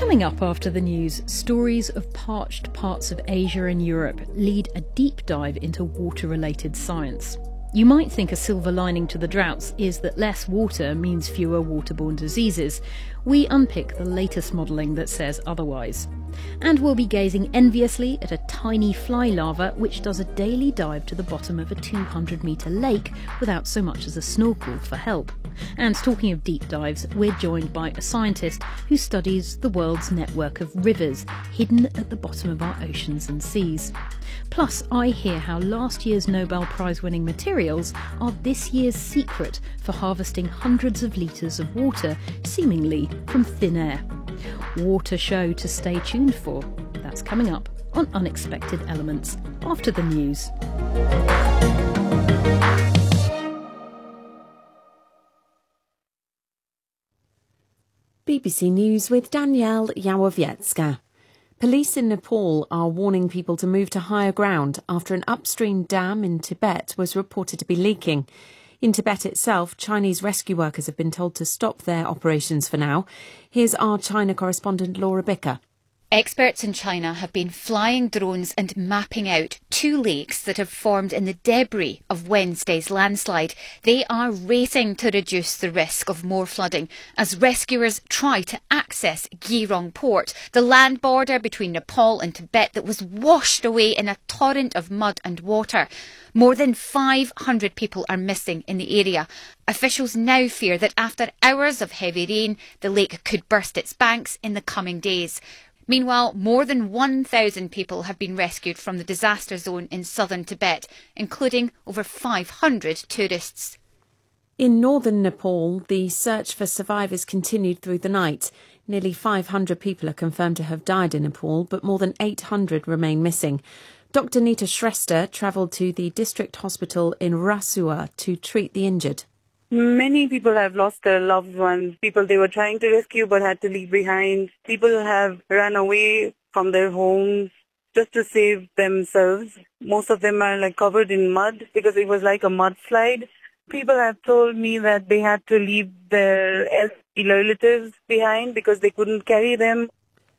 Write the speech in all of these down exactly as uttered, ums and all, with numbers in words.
Coming up after the news, stories of parched parts of Asia and Europe lead a deep dive into water-related science. You might think a silver lining to the droughts is that less water means fewer waterborne diseases. We unpick the latest modelling that says otherwise. And we'll be gazing enviously at a tiny fly larva which does a daily dive to the bottom of a two hundred metre lake without so much as a snorkel for help. And talking of deep dives, we're joined by a scientist who studies the world's network of rivers hidden at the bottom of our oceans and seas. Plus, I hear how last year's Nobel Prize-winning materials are this year's secret for harvesting hundreds of litres of water, seemingly from thin air. Water show to stay tuned for. That's coming up on Unexpected Elements after the news. B B C News with Danielle Yawowiecka. Police in Nepal are warning people to move to higher ground after an upstream dam in Tibet was reported to be leaking. In Tibet itself, Chinese rescue workers have been told to stop their operations for now. Here's our China correspondent Laura Bicker. Experts in China have been flying drones and mapping out two lakes that have formed in the debris of Wednesday's landslide. They are racing to reduce the risk of more flooding as rescuers try to access Girong port, the land border between Nepal and Tibet that was washed away in a torrent of mud and water. More than five hundred people are missing in the area. Officials now fear that after hours of heavy rain, the lake could burst its banks in the coming days. Meanwhile, more than one thousand people have been rescued from the disaster zone in southern Tibet, including over five hundred tourists. In northern Nepal, the search for survivors continued through the night. Nearly five hundred people are confirmed to have died in Nepal, but more than eight hundred remain missing. Doctor Nita Shrestha travelled to the district hospital in Rasua to treat the injured. Many people have lost their loved ones, people they were trying to rescue but had to leave behind. People have run away from their homes just to save themselves. Most of them are like covered in mud because it was like a mudslide. People have told me that they had to leave their elderly relatives behind because they couldn't carry them.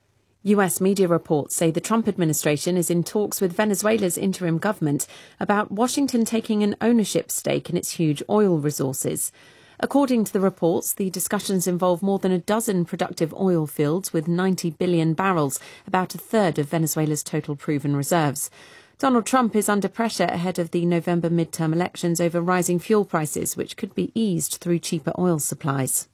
U S media reports say the Trump administration is in talks with Venezuela's interim government about Washington taking an ownership stake in its huge oil resources. According to the reports, the discussions involve more than a dozen productive oil fields with ninety billion barrels, about a third of Venezuela's total proven reserves. Donald Trump is under pressure ahead of the November midterm elections over rising fuel prices, which could be eased through cheaper oil supplies.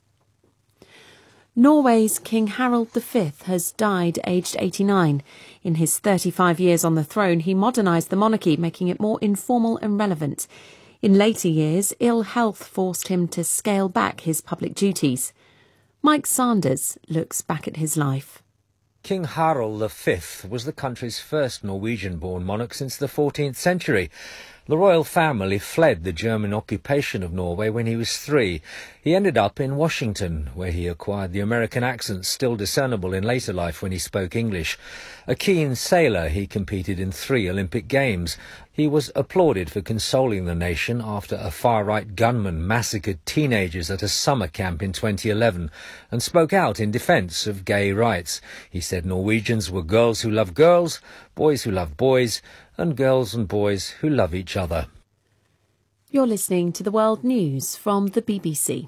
Norway's King Harald the Fifth has died aged eighty-nine. In his thirty-five years on the throne, he modernised the monarchy, making it more informal and relevant. In later years, ill health forced him to scale back his public duties. Mike Sanders looks back at his life. King Harald the Fifth was the country's first Norwegian-born monarch since the fourteenth century. The royal family fled the German occupation of Norway when he was three. He ended up in Washington, where he acquired the American accent still discernible in later life when he spoke English. A keen sailor, he competed in three Olympic Games. He was applauded for consoling the nation after a far-right gunman massacred teenagers at a summer camp in twenty eleven and spoke out in defence of gay rights. He said Norwegians were girls who love girls, boys who love boys, and girls and boys who love each other. You're listening to the World News from the B B C.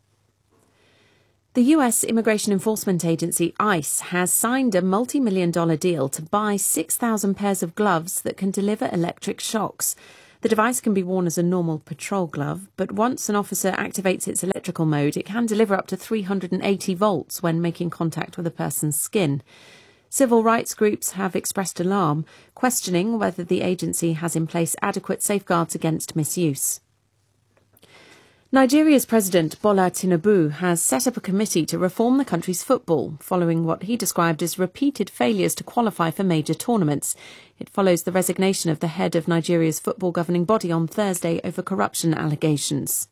The U S Immigration Enforcement Agency, ICE, has signed a multi-million dollar deal to buy six thousand pairs of gloves that can deliver electric shocks. The device can be worn as a normal patrol glove, but once an officer activates its electrical mode, it can deliver up to three hundred eighty volts when making contact with a person's skin. Civil rights groups have expressed alarm, questioning whether the agency has in place adequate safeguards against misuse. Nigeria's President Bola Tinubu has set up a committee to reform the country's football, following what he described as repeated failures to qualify for major tournaments. It follows the resignation of the head of Nigeria's football governing body on Thursday over corruption allegations.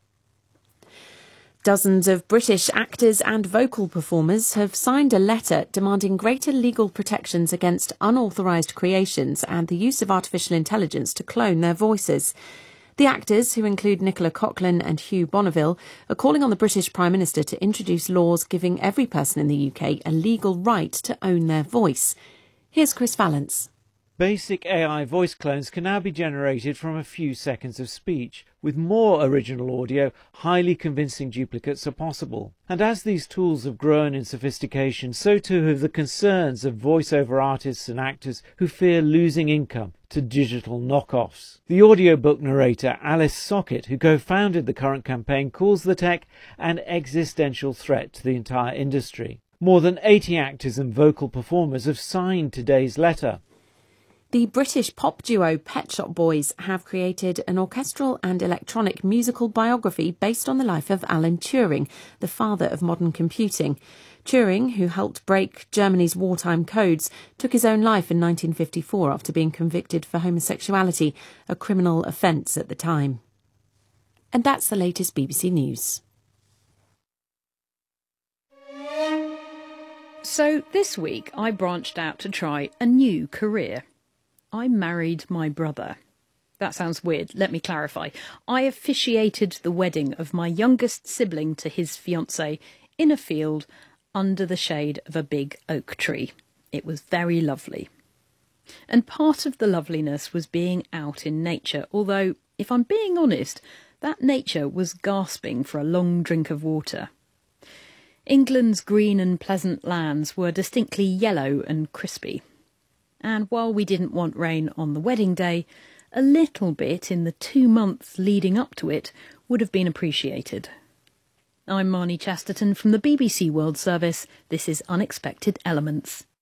Dozens of British actors and vocal performers have signed a letter demanding greater legal protections against unauthorised creations and the use of artificial intelligence to clone their voices. The actors, who include Nicola Coughlan and Hugh Bonneville, are calling on the British Prime Minister to introduce laws giving every person in the U K a legal right to own their voice. Here's Chris Vallance. Basic A I voice clones can now be generated from a few seconds of speech. With more original audio, highly convincing duplicates are possible. And as these tools have grown in sophistication, so too have the concerns of voiceover artists and actors who fear losing income to digital knockoffs. The audiobook narrator Alice Sockett, who co-founded the current campaign, calls the tech an existential threat to the entire industry. More than eighty actors and vocal performers have signed today's letter. The British pop duo Pet Shop Boys have created an orchestral and electronic musical biography based on the life of Alan Turing, the father of modern computing. Turing, who helped break Germany's wartime codes, took his own life in nineteen fifty-four after being convicted for homosexuality, a criminal offence at the time. And that's the latest B B C News. So this week I branched out to try a new career. I married my brother. That sounds weird. Let me clarify. I officiated the wedding of my youngest sibling to his fiancée in a field under the shade of a big oak tree. It was very lovely. And part of the loveliness was being out in nature, although, if I'm being honest, that nature was gasping for a long drink of water. England's green and pleasant lands were distinctly yellow and crispy. And while we didn't want rain on the wedding day, a little bit in the two months leading up to it would have been appreciated. I'm Marnie Chesterton from the B B C World Service. This is Unexpected Elements.